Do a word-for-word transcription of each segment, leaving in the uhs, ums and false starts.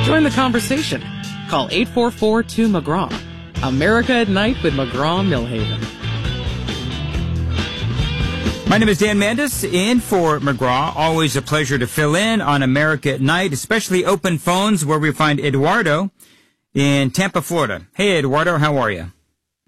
Join the conversation. Call eight four four, two, McGraw. America at Night with McGraw-Milhaven. My name is Dan Mandis, in for McGraw. Always a pleasure to fill in on America at Night, especially open phones where we find Eduardo in Tampa, Florida. Hey, Eduardo, how are you?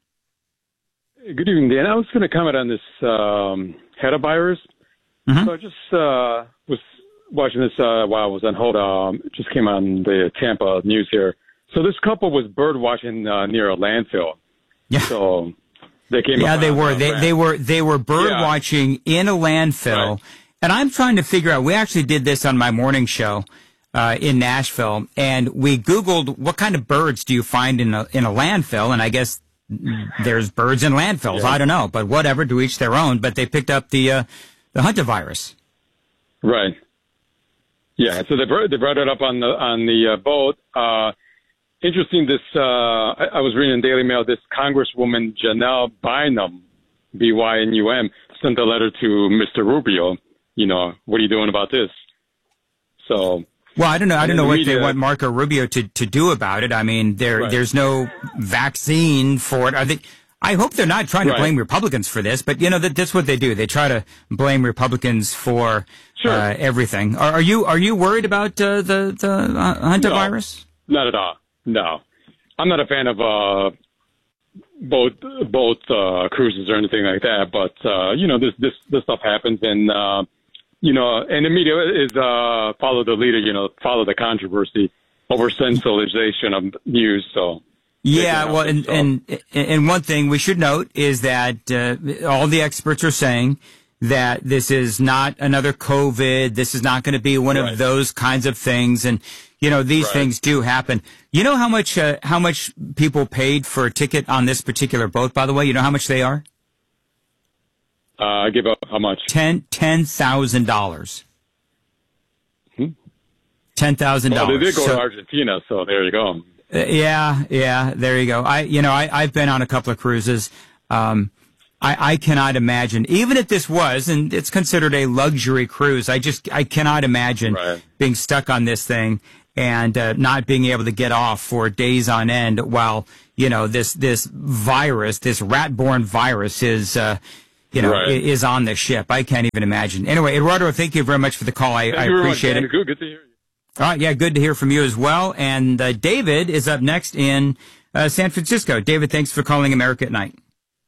Good evening, Dan. I was going to comment on this um, hetavirus. Mm-hmm. So I just uh, was watching this uh, while I was on hold. Um, it just came on the Tampa news here. So this couple was bird watching uh, near a landfill. Yeah. So they came. Yeah, up they on, were. Uh, they, they were. They were bird yeah. watching in a landfill, right. And I'm trying to figure out. We actually did this on my morning show uh, in Nashville, and we Googled what kind of birds do you find in a in a landfill, and I guess there's birds in landfills. Yeah. I don't know, but whatever. To each their own. But they picked up the uh, the hantavirus. Right. Yeah. So they brought, they brought it up on the on the uh, boat. Uh, Interesting, this, uh, I, I was reading in Daily Mail, this Congresswoman Janelle Bynum, B Y N U M, sent a letter to Mister Rubio, you know, what are you doing about this? So. Well, I don't know. I don't know what media, they want Marco Rubio to, to do about it. I mean, there, right. there's no vaccine for it. Are they, I hope they're not trying to right. blame Republicans for this, but you know, that, that's what they do. They try to blame Republicans for sure. uh, everything. Are, are you, are you worried about, uh, the, the uh, hantavirus? No, not at all. No, I'm not a fan of uh, boat boat uh, cruises or anything like that. But uh, you know, this this this stuff happens, and uh, you know, and the media is uh, follow the leader. You know, follow the controversy over sensationalization of news. So yeah, well, and, so. and and one thing we should note is that uh, all the experts are saying that this is not another COVID. This is not going to be one right. of those kinds of things, and. You know, these right. things do happen. You know how much uh, how much people paid for a ticket on this particular boat, by the way? You know how much they are? Uh, I give up how much? Ten ten thousand dollars. Hmm? Ten thousand dollars. Well, they did go so, to Argentina, so there you go. Uh, yeah, yeah, there you go. I, you know, I, I've been on a couple of cruises. Um, I, I cannot imagine, even if this was, and it's considered a luxury cruise, I just, I cannot imagine right. being stuck on this thing and uh, not being able to get off for days on end while, you know, this, this virus, this rat-borne virus is, uh, you know, right. is on the ship. I can't even imagine. Anyway, Eduardo, thank you very much for the call. I, I appreciate much, it. Good, good to hear you. All right, yeah, good to hear from you as well. And uh, David is up next in uh, San Francisco. David, thanks for calling America at Night.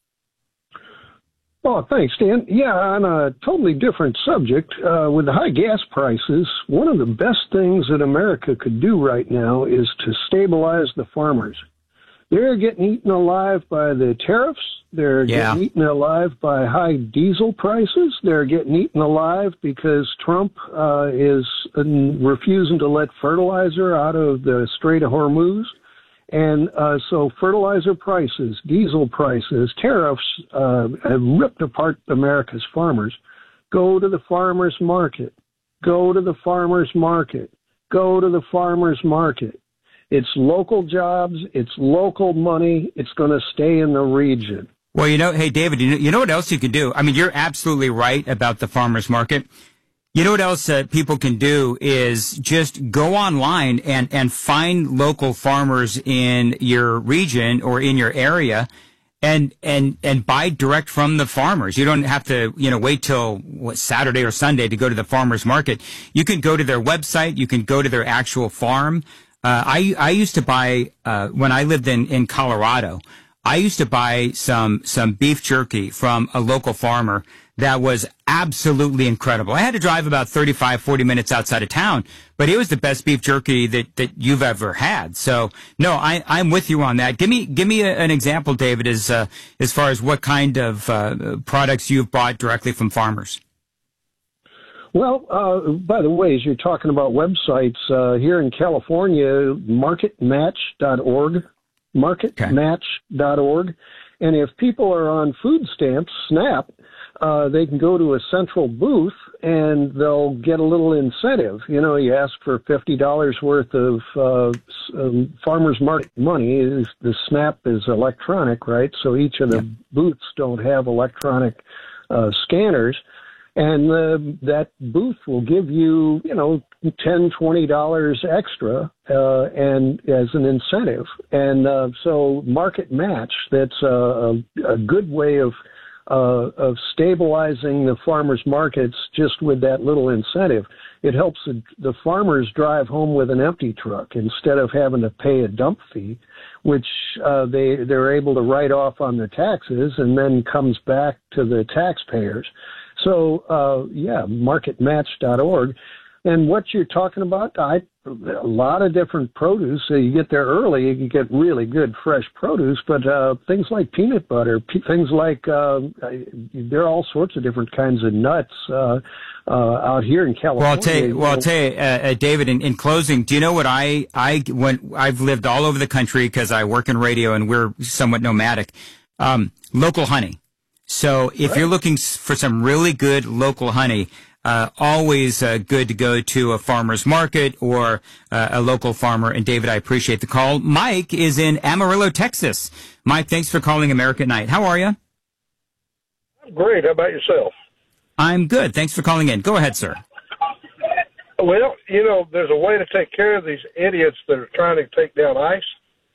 Oh, thanks, Dan. Yeah, on a totally different subject, uh, with the high gas prices, one of the best things that America could do right now is to stabilize the farmers. They're getting eaten alive by the tariffs. They're yeah. getting eaten alive by high diesel prices. They're getting eaten alive because Trump uh, is uh, refusing to let fertilizer out of the Strait of Hormuz. And uh, so fertilizer prices, diesel prices, tariffs uh, have ripped apart America's farmers. Go to the farmer's market. Go to the farmer's market. Go to the farmer's market. It's local jobs. It's local money. It's going to stay in the region. Well, you know, hey, David, you know, you know what else you can do? I mean, you're absolutely right about the farmer's market. You know what else uh, people can do is just go online and, and find local farmers in your region or in your area and, and, and buy direct from the farmers. You don't have to, you know, wait till what, Saturday or Sunday to go to the farmer's market. You can go to their website. You can go to their actual farm. Uh, I, I used to buy, uh, when I lived in, in Colorado, I used to buy some, some beef jerky from a local farmer that was absolutely incredible. I had to drive about thirty-five, forty minutes outside of town, but it was the best beef jerky that, that you've ever had. So, no, I, I'm with you on that. Give me, give me a, an example, David, as, uh, as far as what kind of, uh, products you've bought directly from farmers. Well, uh, by the way, as you're talking about websites, uh, here in California, market match dot org, market match dot org. And if people are on food stamps, SNAP, uh, they can go to a central booth and they'll get a little incentive. You know, you ask for fifty dollars worth of uh, um, farmers market money. The SNAP is electronic, right? So each of the yeah. booths don't have electronic uh, scanners. And uh, that booth will give you, you know, ten, twenty dollars extra, uh, and as an incentive. And, uh, so market match, that's a, a good way of, uh, of stabilizing the farmers markets just with that little incentive. It helps the, the farmers drive home with an empty truck instead of having to pay a dump fee, which, uh, they, they're able to write off on their taxes and then comes back to the taxpayers. So, uh, yeah, market match dot org. And what you're talking about, I, a lot of different produce. So you get there early, you can get really good fresh produce, but uh, things like peanut butter, p- things like, uh, there are all sorts of different kinds of nuts uh, uh, out here in California. Well, I'll tell you, well, I'll tell you uh, uh, David, in, in closing, do you know what I, I when I've lived all over the country because I work in radio and we're somewhat nomadic, um, local honey. So if right. you're looking for some really good local honey, uh, always uh, good to go to a farmer's market or uh, a local farmer. And David, I appreciate the call. Mike is in Amarillo, Texas. Mike, thanks for calling America at Night. How are you? I'm great. How about yourself? I'm good. Thanks for calling in. Go ahead, sir. Well, you know, there's a way to take care of these idiots that are trying to take down ICE.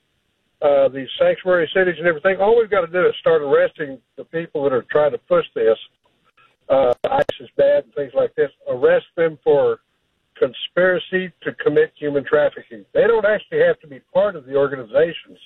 Uh, these sanctuary cities and everything. All we've got to do is start arresting the people that are trying to push this. Uh, ICE is bad and things like this. Arrest them for conspiracy to commit human trafficking. They don't actually have to be part of the organizations,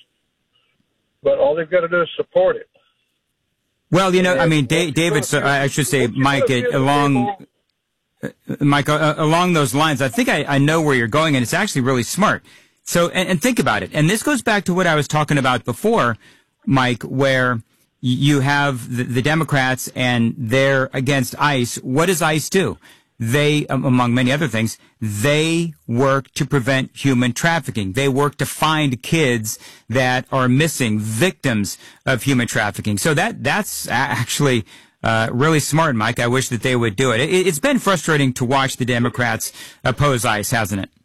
but all they've got to do is support it. Well, you know, and I mean, da- David, so I should say, Mike, it, along, uh, Mike, uh, along those lines, I think I, I know where you're going, and it's actually really smart. So, and, and think about it. And this goes back to what I was talking about before, Mike, where you have the, the Democrats and they're against ICE. What does ICE do? They, among many other things, they work to prevent human trafficking. They work to find kids that are missing, victims of human trafficking. So that, that's actually, uh, really smart, Mike. I wish that they would do it. it. It's been frustrating to watch the Democrats oppose ICE, hasn't it?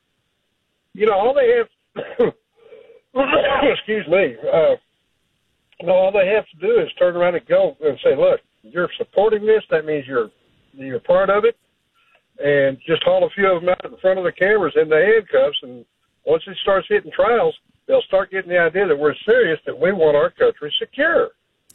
You know, all they have, excuse me, uh, you know, all they have to do is turn around and go and say, look, you're supporting this. That means you're, you're part of it. And just haul a few of them out in front of the cameras in the handcuffs. And once it starts hitting trials, they'll start getting the idea that we're serious, that we want our country secure.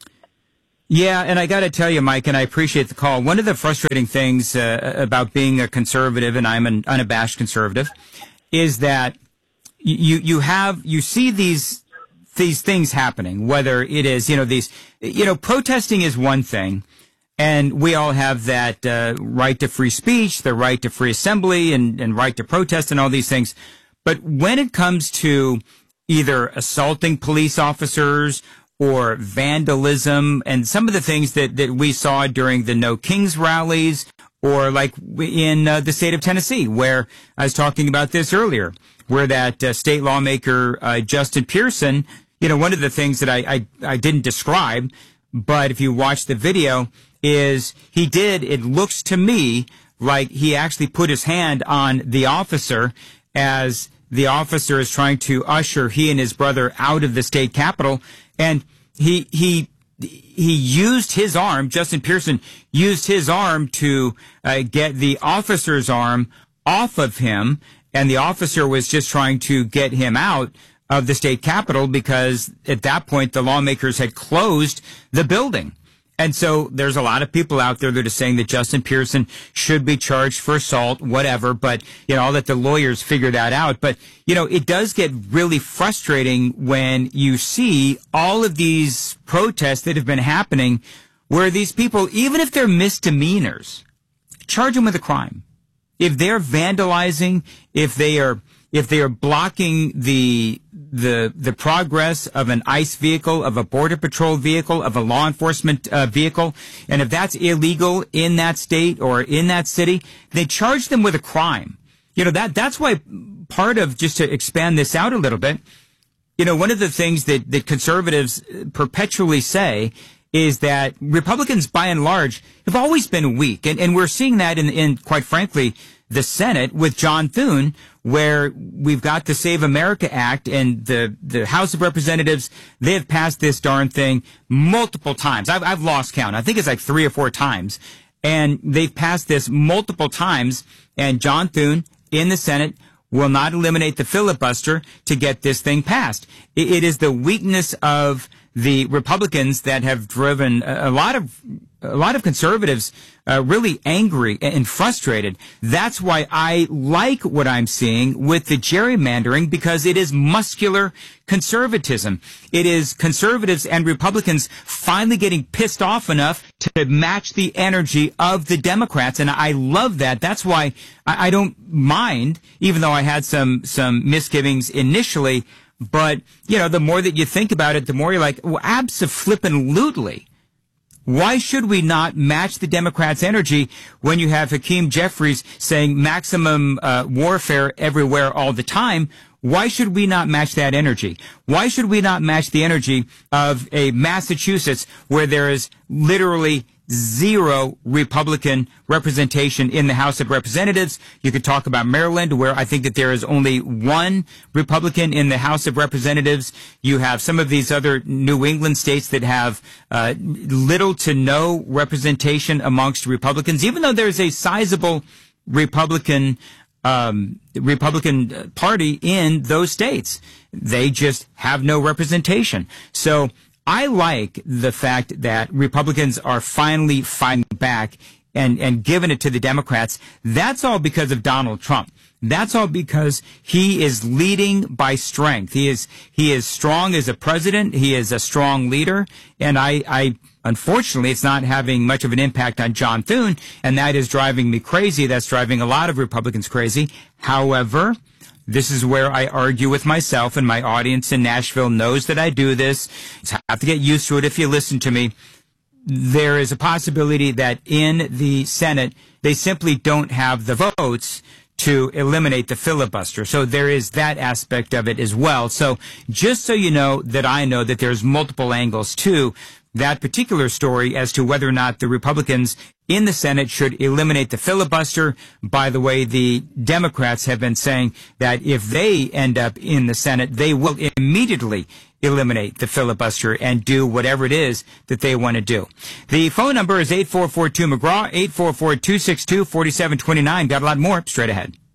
Yeah, and I got to tell you, Mike, and I appreciate the call. One of the frustrating things uh, about being a conservative, and I'm an unabashed conservative, is that you you have you see these these things happening, whether it is, you know, these, you know, protesting is one thing, and we all have that uh, right to free speech, the right to free assembly, and, and right to protest and all these things. But when it comes to either assaulting police officers or vandalism and some of the things that, that we saw during the No Kings rallies, or like in uh, the state of Tennessee, where I was talking about this earlier, where that uh, state lawmaker, uh, Justin Pearson, you know, one of the things that I, I, I didn't describe, but if you watch the video, is he did, it looks to me like he actually put his hand on the officer as the officer is trying to usher he and his brother out of the state capitol. And he, he, he used his arm, Justin Pearson used his arm to uh, get the officer's arm off of him. And the officer was just trying to get him out of the state capitol because at that point the lawmakers had closed the building. And so there's a lot of people out there that are saying that Justin Pearson should be charged for assault, whatever, but, you know, I'll let the lawyers figure that out. But, you know, it does get really frustrating when you see all of these protests that have been happening where these people, even if they're misdemeanors, charge them with a crime. If they're vandalizing, if they are if they are blocking the the the progress of an ICE vehicle, of a Border Patrol vehicle, of a law enforcement uh, vehicle, and if that's illegal in that state or in that city, they charge them with a crime. You know, that that's why part of, just to expand this out a little bit, you know, one of the things that, that conservatives perpetually say is that Republicans, by and large, have always been weak. And, and we're seeing that in, in, quite frankly, the Senate with John Thune, where we've got the Save America Act, and the, the House of Representatives, they have passed this darn thing multiple times. I've, I've lost count. I think it's like three or four times. And they've passed this multiple times, and John Thune in the Senate will not eliminate the filibuster to get this thing passed. It is the weakness of the Republicans that have driven a lot of a lot of conservatives uh, really angry and frustrated. That's why I like what I'm seeing with the gerrymandering, because it is muscular conservatism. It is conservatives and Republicans finally getting pissed off enough to match the energy of the Democrats, and I love that. That's why I, I don't mind, even though I had some some misgivings initially. But, you know, the more that you think about it, the more you're like, well, abso-flippin-lutely. Why should we not match the Democrats' energy when you have Hakeem Jeffries saying maximum uh, warfare everywhere all the time? Why should we not match that energy? Why should we not match the energy of a Massachusetts where there is literally zero Republican representation in the House of Representatives? You could talk about Maryland, where I think that there is only one Republican in the House of Representatives. You have some of these other New England states that have uh, little to no representation amongst Republicans, even though there's a sizable Republican um, Republican Party in those states. They just have no representation. So I like the fact that Republicans are finally fighting back and, and giving it to the Democrats. That's all because of Donald Trump. That's all because he is leading by strength. He is, he is strong as a president. He is a strong leader. And I, I, unfortunately, it's not having much of an impact on John Thune. And that is driving me crazy. That's driving a lot of Republicans crazy. However, this is where I argue with myself, and my audience in Nashville knows that I do this. You have to get used to it if you listen to me. There is a possibility that in the Senate, they simply don't have the votes to eliminate the filibuster. So there is that aspect of it as well. So just so you know that I know that there's multiple angles to that particular story as to whether or not the Republicans in the Senate should eliminate the filibuster. By the way, the Democrats have been saying that if they end up in the Senate, they will immediately eliminate the filibuster and do whatever it is that they want to do. The phone number is eight four four two McGraw, eight four four, two six two, four seven two nine. Got a lot more straight ahead.